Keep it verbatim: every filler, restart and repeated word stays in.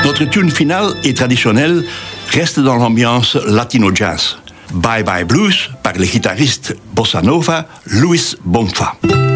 Notre tune finale et traditionnelle reste dans l'ambiance latino-jazz. Bye Bye Blues par le guitariste bossa nova Luis Bonfa.